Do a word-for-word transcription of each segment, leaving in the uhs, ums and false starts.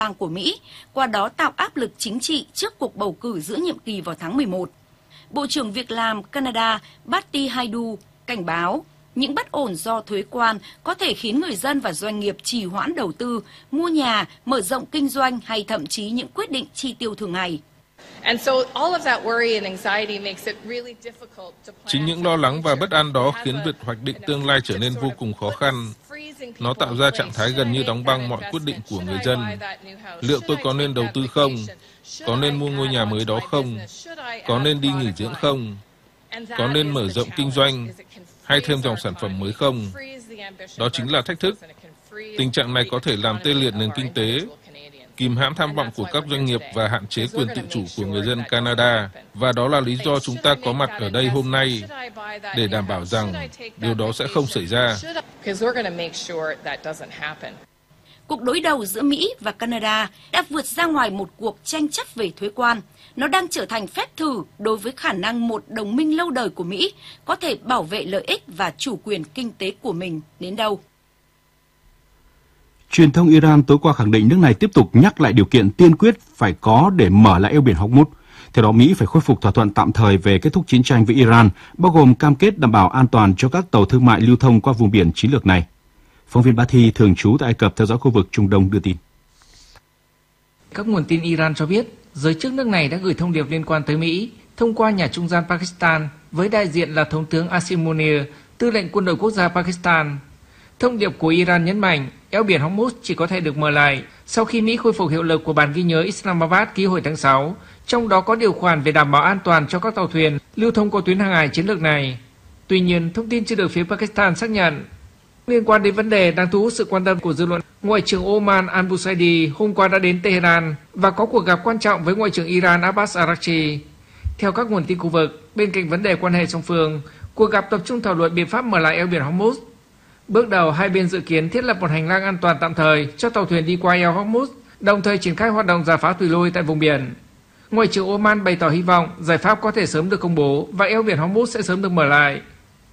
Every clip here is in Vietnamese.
của Mỹ, qua đó tạo áp lực chính trị trước cuộc bầu cử giữa nhiệm kỳ vào tháng mười một. Bộ trưởng Việc làm Canada Patty Hajdu cảnh báo những bất ổn do thuế quan có thể khiến người dân và doanh nghiệp trì hoãn đầu tư, mua nhà, mở rộng kinh doanh hay thậm chí những quyết định chi tiêu thường ngày. Chính những lo lắng và bất an đó khiến việc hoạch định tương lai trở nên vô cùng khó khăn. Nó tạo ra trạng thái gần như đóng băng mọi quyết định của người dân. Liệu tôi có nên đầu tư không? Có nên mua ngôi nhà mới đó không? Có nên đi nghỉ dưỡng không? Có nên mở rộng kinh doanh? Hay thêm dòng sản phẩm mới không? Đó chính là thách thức. Tình trạng này có thể làm tê liệt nền kinh tế, kìm hãm tham vọng của các doanh nghiệp và hạn chế quyền tự chủ của người dân Canada. Và đó là lý do chúng ta có mặt ở đây hôm nay, để đảm bảo rằng điều đó sẽ không xảy ra. Cuộc đối đầu giữa Mỹ và Canada đã vượt ra ngoài một cuộc tranh chấp về thuế quan. Nó đang trở thành phép thử đối với khả năng một đồng minh lâu đời của Mỹ có thể bảo vệ lợi ích và chủ quyền kinh tế của mình đến đâu. Truyền thông Iran tối qua khẳng định nước này tiếp tục nhắc lại điều kiện tiên quyết phải có để mở lại eo biển Hormuz. Theo đó, Mỹ phải khôi phục thỏa thuận tạm thời về kết thúc chiến tranh với Iran, bao gồm cam kết đảm bảo an toàn cho các tàu thương mại lưu thông qua vùng biển chiến lược này. Phóng viên Bá Thi thường trú tại Ai Cập theo dõi khu vực Trung Đông đưa tin. Các nguồn tin Iran cho biết, giới chức nước này đã gửi thông điệp liên quan tới Mỹ thông qua nhà trung gian Pakistan với đại diện là Thống tướng Asim Munir, tư lệnh quân đội quốc gia Pakistan. Thông điệp của Iran nhấn mạnh eo biển Hormuz chỉ có thể được mở lại sau khi Mỹ khôi phục hiệu lực của bản ghi nhớ Islamabad ký hồi tháng sáu, trong đó có điều khoản về đảm bảo an toàn cho các tàu thuyền lưu thông qua tuyến hàng hải chiến lược này. Tuy nhiên, thông tin chưa được phía Pakistan xác nhận. Liên quan đến vấn đề đang thu hút sự quan tâm của dư luận, Ngoại trưởng Oman al-Busaidi hôm qua đã đến Tehran và có cuộc gặp quan trọng với Ngoại trưởng Iran Abbas Araghchi. Theo các nguồn tin khu vực, bên cạnh vấn đề quan hệ song phương, cuộc gặp tập trung thảo luận biện pháp mở lại eo biển Hormuz. Bước đầu, hai bên dự kiến thiết lập một hành lang an toàn tạm thời cho tàu thuyền đi qua eo Hormuz, đồng thời triển khai hoạt động rà phá thủy lôi tại vùng biển. Ngoại trưởng Oman bày tỏ hy vọng giải pháp có thể sớm được công bố và eo biển Hormuz sẽ sớm được mở lại.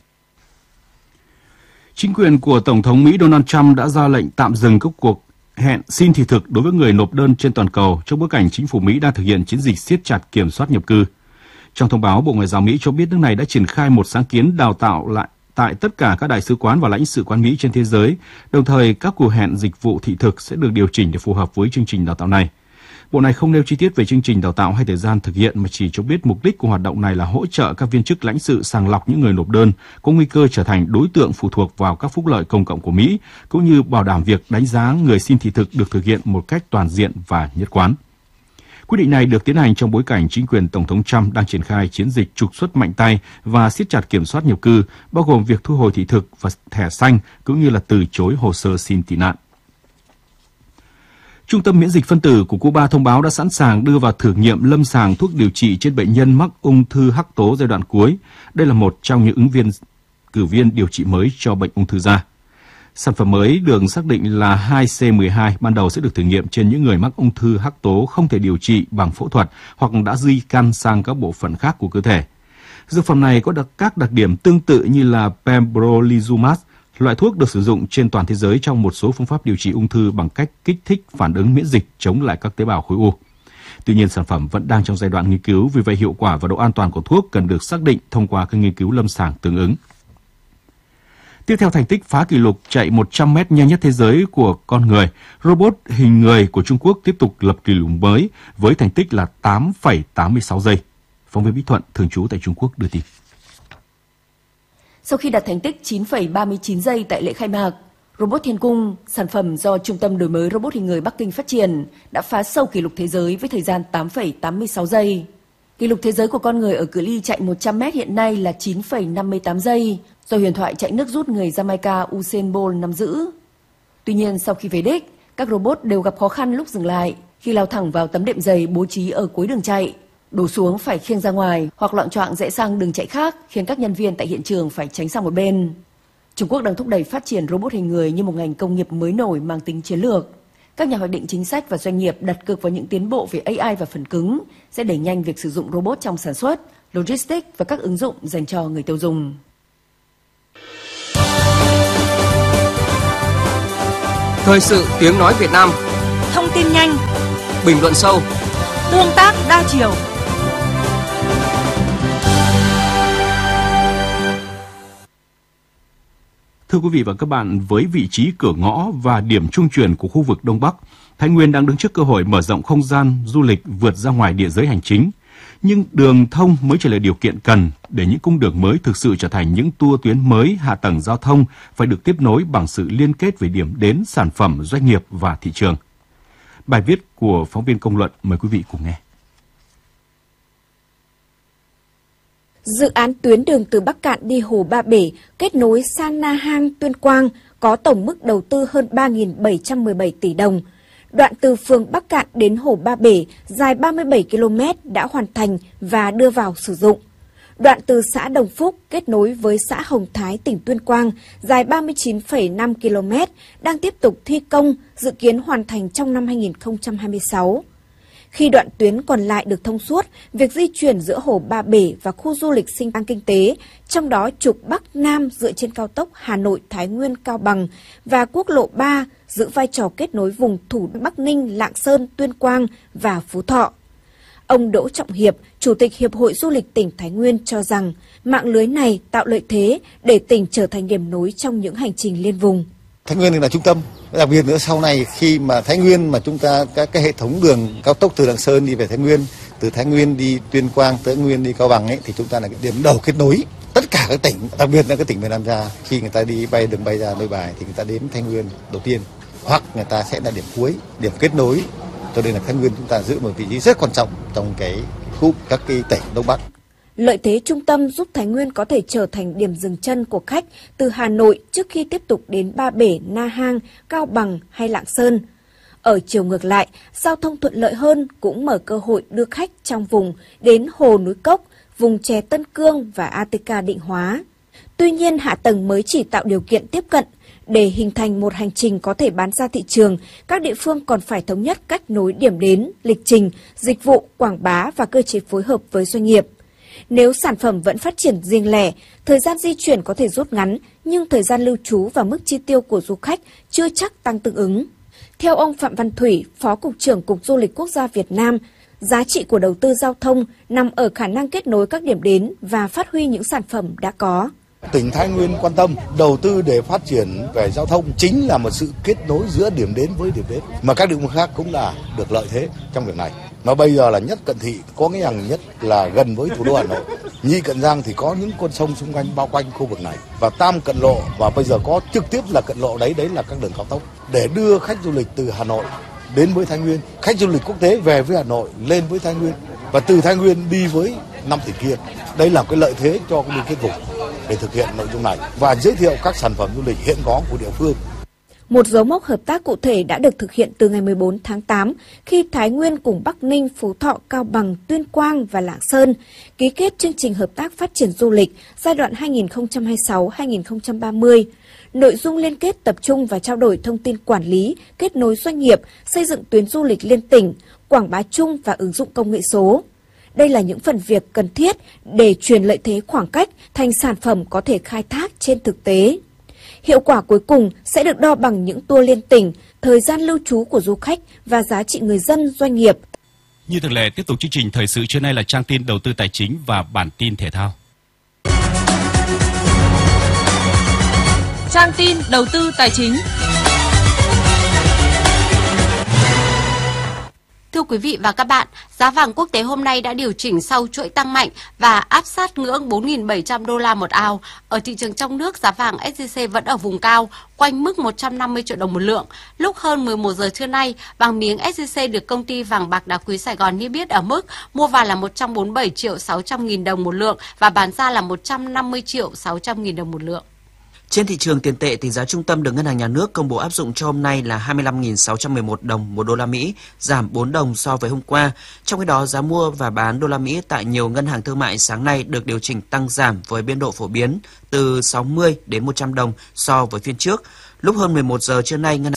Chính quyền của Tổng thống Mỹ Donald Trump đã ra lệnh tạm dừng các cuộc hẹn xin thị thực đối với người nộp đơn trên toàn cầu trong bối cảnh chính phủ Mỹ đang thực hiện chiến dịch siết chặt kiểm soát nhập cư. Trong thông báo, Bộ Ngoại giao Mỹ cho biết nước này đã triển khai một sáng kiến đào tạo lại tại tất cả các đại sứ quán và lãnh sự quán Mỹ trên thế giới, đồng thời các cuộc hẹn dịch vụ thị thực sẽ được điều chỉnh để phù hợp với chương trình đào tạo này. Bộ này không nêu chi tiết về chương trình đào tạo hay thời gian thực hiện mà chỉ cho biết mục đích của hoạt động này là hỗ trợ các viên chức lãnh sự sàng lọc những người nộp đơn có nguy cơ trở thành đối tượng phụ thuộc vào các phúc lợi công cộng của Mỹ, cũng như bảo đảm việc đánh giá người xin thị thực được thực hiện một cách toàn diện và nhất quán. Quyết định này được tiến hành trong bối cảnh chính quyền Tổng thống Trump đang triển khai chiến dịch trục xuất mạnh tay và siết chặt kiểm soát nhập cư, bao gồm việc thu hồi thị thực và thẻ xanh, cũng như là từ chối hồ sơ xin tị nạn. Trung tâm miễn dịch phân tử của Cuba thông báo đã sẵn sàng đưa vào thử nghiệm lâm sàng thuốc điều trị trên bệnh nhân mắc ung thư hắc tố giai đoạn cuối. Đây là một trong những ứng viên cử viên điều trị mới cho bệnh ung thư da. Sản phẩm mới được xác định là hai C mười hai ban đầu sẽ được thử nghiệm trên những người mắc ung thư hắc tố không thể điều trị bằng phẫu thuật hoặc đã di căn sang các bộ phận khác của cơ thể. Dược phẩm này có đặc, các đặc điểm tương tự như là pembrolizumab, loại thuốc được sử dụng trên toàn thế giới trong một số phương pháp điều trị ung thư bằng cách kích thích phản ứng miễn dịch chống lại các tế bào khối u. Tuy nhiên, sản phẩm vẫn đang trong giai đoạn nghiên cứu, vì vậy hiệu quả và độ an toàn của thuốc cần được xác định thông qua các nghiên cứu lâm sàng tương ứng. Tiếp theo, thành tích phá kỷ lục chạy một trăm mét nhanh nhất thế giới của con người, robot hình người của Trung Quốc tiếp tục lập kỷ lục mới với thành tích là tám phẩy tám mươi sáu giây. Phóng viên Bích Thuận thường trú tại Trung Quốc đưa tin. Sau khi đạt thành tích chín phẩy ba mươi chín giây tại lễ khai mạc, robot Thiên Cung, sản phẩm do Trung tâm đổi mới robot hình người Bắc Kinh phát triển, đã phá sâu kỷ lục thế giới với thời gian tám phẩy tám mươi sáu giây. Kỷ lục thế giới của con người ở cự ly chạy một trăm mét hiện nay là chín phẩy năm mươi tám giây, do huyền thoại chạy nước rút người Jamaica Usain Bolt nắm giữ. Tuy nhiên, sau khi về đích, các robot đều gặp khó khăn lúc dừng lại, khi lao thẳng vào tấm đệm dày bố trí ở cuối đường chạy, đổ xuống phải khiêng ra ngoài hoặc loạng choạng rẽ sang đường chạy khác, khiến các nhân viên tại hiện trường phải tránh sang một bên. Trung Quốc đang thúc đẩy phát triển robot hình người như một ngành công nghiệp mới nổi mang tính chiến lược. Các nhà hoạch định chính sách và doanh nghiệp đặt cược vào những tiến bộ về A I và phần cứng sẽ đẩy nhanh việc sử dụng robot trong sản xuất, logistics và các ứng dụng dành cho người tiêu dùng. Thời sự tiếng nói Việt Nam, thông tin nhanh, bình luận sâu, tương tác đa chiều. Thưa quý vị và các bạn, với vị trí cửa ngõ và điểm trung chuyển của khu vực Đông Bắc, Thái Nguyên đang đứng trước cơ hội mở rộng không gian du lịch vượt ra ngoài địa giới hành chính. Nhưng đường thông mới chỉ là điều kiện cần để những cung đường mới thực sự trở thành những tour tuyến mới. Hạ tầng giao thông phải được tiếp nối bằng sự liên kết về điểm đến, sản phẩm, doanh nghiệp và thị trường. Bài viết của phóng viên Công luận, mời quý vị cùng nghe. Dự án tuyến đường từ Bắc Cạn đi Hồ Ba Bể kết nối sang Na Hang, Tuyên Quang có tổng mức đầu tư hơn ba nghìn bảy trăm mười bảy tỷ đồng. Đoạn từ phường Bắc Cạn đến Hồ Ba Bể dài ba mươi bảy ki lô mét đã hoàn thành và đưa vào sử dụng. Đoạn từ xã Đồng Phúc kết nối với xã Hồng Thái, tỉnh Tuyên Quang dài ba mươi chín phẩy năm ki lô mét đang tiếp tục thi công, dự kiến hoàn thành trong năm hai nghìn không trăm hai mươi sáu. Khi đoạn tuyến còn lại được thông suốt, việc di chuyển giữa Hồ Ba Bể và khu du lịch sinh tăng kinh tế, trong đó trục Bắc Nam dựa trên cao tốc Hà Nội - Thái Nguyên - Cao Bằng và quốc lộ ba giữ vai trò kết nối vùng thủ Bắc Ninh, Lạng Sơn, Tuyên Quang và Phú Thọ. Ông Đỗ Trọng Hiệp, Chủ tịch Hiệp hội Du lịch tỉnh Thái Nguyên cho rằng mạng lưới này tạo lợi thế để tỉnh trở thành điểm nối trong những hành trình liên vùng. Thái Nguyên là trung tâm, đặc biệt nữa sau này khi mà Thái Nguyên mà chúng ta các cái hệ thống đường cao tốc từ Lạng Sơn đi về Thái Nguyên, từ Thái Nguyên đi Tuyên Quang, tới Nguyên đi Cao Bằng ấy, thì chúng ta là cái điểm đầu kết nối tất cả các tỉnh, đặc biệt là các tỉnh miền Nam ra. Khi người ta đi bay đường bay ra Nội Bài thì người ta đến Thái Nguyên đầu tiên, hoặc người ta sẽ là điểm cuối, điểm kết nối. Cho nên là Thái Nguyên chúng ta giữ một vị trí rất quan trọng trong cái cúp các cái tỉnh Đông Bắc. Lợi thế trung tâm giúp Thái Nguyên có thể trở thành điểm dừng chân của khách từ Hà Nội trước khi tiếp tục đến Ba Bể, Na Hang, Cao Bằng hay Lạng Sơn. Ở chiều ngược lại, giao thông thuận lợi hơn cũng mở cơ hội đưa khách trong vùng đến Hồ Núi Cốc, vùng chè Tân Cương và a tê ca Định Hóa. Tuy nhiên, hạ tầng mới chỉ tạo điều kiện tiếp cận. Để hình thành một hành trình có thể bán ra thị trường, các địa phương còn phải thống nhất cách nối điểm đến, lịch trình, dịch vụ, quảng bá và cơ chế phối hợp với doanh nghiệp. Nếu sản phẩm vẫn phát triển riêng lẻ, thời gian di chuyển có thể rút ngắn, nhưng thời gian lưu trú và mức chi tiêu của du khách chưa chắc tăng tương ứng. Theo ông Phạm Văn Thủy, Phó Cục trưởng Cục Du lịch Quốc gia Việt Nam, giá trị của đầu tư giao thông nằm ở khả năng kết nối các điểm đến và phát huy những sản phẩm đã có. Tỉnh Thái Nguyên quan tâm đầu tư để phát triển về giao thông chính là một sự kết nối giữa điểm đến với điểm đến, mà các địa phương khác cũng là được lợi thế trong việc này. Mà bây giờ là nhất cận thị, có nghĩa rằng nhất là gần với thủ đô Hà Nội. Nhị cận Giang thì có những con sông xung quanh bao quanh khu vực này, và tam cận lộ, và bây giờ có trực tiếp là cận lộ đấy, đấy là các đường cao tốc để đưa khách du lịch từ Hà Nội đến với Thái Nguyên, khách du lịch quốc tế về với Hà Nội lên với Thái Nguyên, và từ Thái Nguyên đi với năm tỉnh kia. Đây là cái lợi thế cho cái liên kết vùng để thực hiện nội dung này và giới thiệu các sản phẩm du lịch hiện có của địa phương. Một dấu mốc hợp tác cụ thể đã được thực hiện từ ngày mười bốn tháng tám khi Thái Nguyên cùng Bắc Ninh, Phú Thọ, Cao Bằng, Tuyên Quang và Lạng Sơn ký kết chương trình hợp tác phát triển du lịch giai đoạn hai nghìn không trăm hai mươi sáu đến hai nghìn không trăm ba mươi. Nội dung liên kết tập trung và trao đổi thông tin quản lý, kết nối doanh nghiệp, xây dựng tuyến du lịch liên tỉnh, quảng bá chung và ứng dụng công nghệ số. Đây là những phần việc cần thiết để truyền lợi thế khoảng cách thành sản phẩm có thể khai thác trên thực tế. Hiệu quả cuối cùng sẽ được đo bằng những tour liên tỉnh, thời gian lưu trú của du khách và giá trị người dân, doanh nghiệp. Như thường lệ, tiếp tục chương trình thời sự trưa nay là trang tin đầu tư tài chính và bản tin thể thao. Trang tin đầu tư tài chính. Thưa quý vị và các bạn, giá vàng quốc tế hôm nay đã điều chỉnh sau chuỗi tăng mạnh và áp sát ngưỡng bốn nghìn bảy trăm đô la một ao. Ở thị trường trong nước, giá vàng ét gi xê vẫn ở vùng cao, quanh mức một trăm năm mươi triệu đồng một lượng. Lúc hơn mười một giờ trưa nay, vàng miếng ét gi xê được công ty vàng bạc đá quý Sài Gòn niêm yết ở mức mua vào là một trăm bốn mươi bảy triệu sáu trăm nghìn đồng một lượng và bán ra là một trăm năm mươi triệu sáu trăm nghìn đồng một lượng. Trên thị trường tiền tệ, tỷ giá trung tâm được Ngân hàng Nhà nước công bố áp dụng cho hôm nay là hai mươi lăm nghìn sáu trăm mười một đồng một đô la Mỹ, giảm bốn đồng so với hôm qua. Trong khi đó, giá mua và bán đô la Mỹ tại nhiều ngân hàng thương mại sáng nay được điều chỉnh tăng giảm với biên độ phổ biến từ sáu mươi đến một trăm đồng so với phiên trước. Lúc hơn mười một giờ trưa nay, ngân